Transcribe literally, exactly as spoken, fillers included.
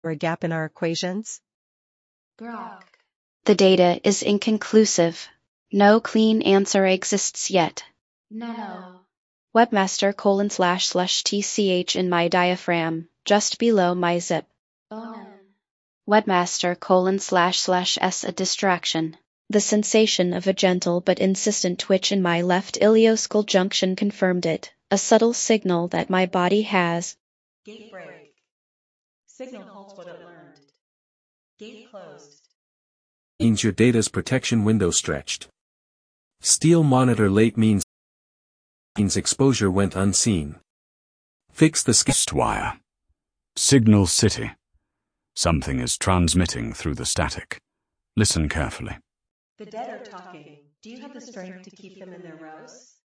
or a gap in our equations? Grok. The data is inconclusive. No clean answer exists yet. Nano. Webmaster colon slash slash tch in my diaphragm, just below my zip. Bonin. Webmaster colon slash slash s a distraction. The sensation of a gentle but insistent twitch in my left ileoscule junction confirmed it, a subtle signal that my body has. Gate break. Signal holds what it learned. Gate closed. Means your data's protection window stretched. Steel monitor late means means exposure went unseen. Fix the skip wire. Signal City. Something is transmitting through the static. Listen carefully. The dead are talking. Do you have the strength to keep them in their rows?